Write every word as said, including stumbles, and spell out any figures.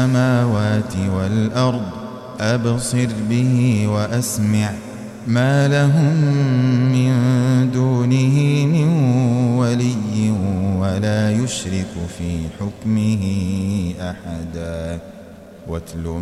السماوات والأرض أبصر به وأسمع ما لهم من دونه من ولي ولا يشرك في حكمه أحدا. واتل